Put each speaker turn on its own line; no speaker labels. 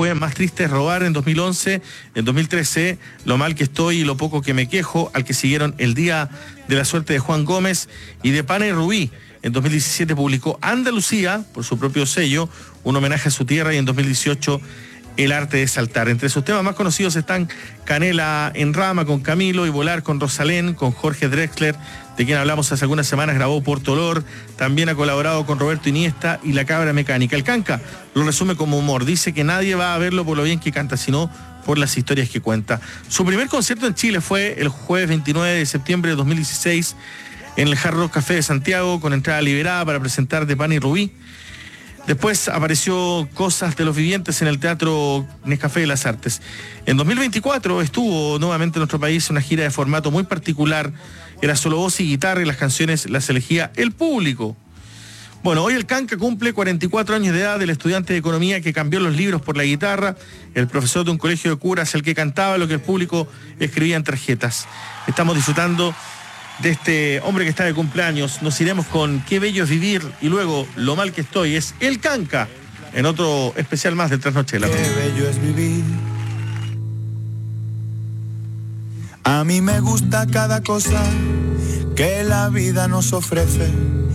fue Más triste es robar en 2011, en 2013 Lo mal que estoy y lo poco que me quejo, al que siguieron El día de la suerte de Juan Gómez, y de Pana y Rubí. En 2017 publicó Andalucía, por su propio sello, un homenaje a su tierra, y en 2018 El arte de saltar. Entre sus temas más conocidos están Canela en rama con Camilo y Volar con Rosalén, con Jorge Drexler, de quien hablamos hace algunas semanas, grabó Puerto Olor, también ha colaborado con Roberto Iniesta y La Cabra Mecánica. El Canca lo resume como humor, dice que nadie va a verlo por lo bien que canta, sino por las historias que cuenta. Su primer concierto en Chile fue el jueves 29 de septiembre de 2016 en el Hard Rock Café de Santiago, con entrada liberada para presentar De Pana y Rubí. Después apareció Cosas de los Vivientes en el Teatro Nescafé de las Artes. En 2024 estuvo nuevamente en nuestro país una gira de formato muy particular. Era solo voz y guitarra, y las canciones las elegía el público. Bueno, hoy el Canca cumple 44 años de edad, el estudiante de economía que cambió los libros por la guitarra, el profesor de un colegio de curas, el que cantaba lo que el público escribía en tarjetas. Estamos disfrutando de este hombre que está de cumpleaños. Nos iremos con Qué bello es vivir, y luego Lo mal que estoy. Es el Canca en otro especial más de Trasnochela.
Qué bello es vivir. A mí me gusta cada cosa que la vida nos ofrece.